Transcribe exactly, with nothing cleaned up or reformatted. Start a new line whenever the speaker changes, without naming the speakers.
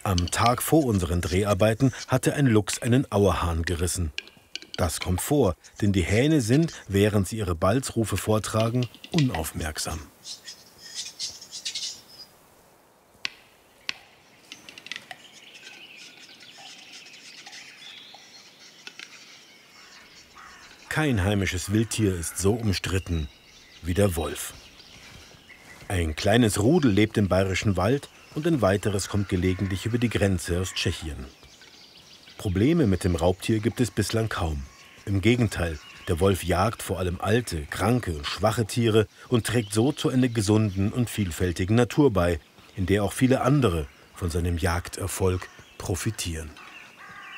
Am Tag vor unseren Dreharbeiten hatte ein Luchs einen Auerhahn gerissen. Das kommt vor, denn die Hähne sind, während sie ihre Balzrufe vortragen, unaufmerksam. Kein heimisches Wildtier ist so umstritten wie der Wolf. Ein kleines Rudel lebt im Bayerischen Wald und ein weiteres kommt gelegentlich über die Grenze aus Tschechien. Probleme mit dem Raubtier gibt es bislang kaum. Im Gegenteil, der Wolf jagt vor allem alte, kranke und schwache Tiere und trägt so zu einer gesunden und vielfältigen Natur bei, in der auch viele andere von seinem Jagderfolg profitieren.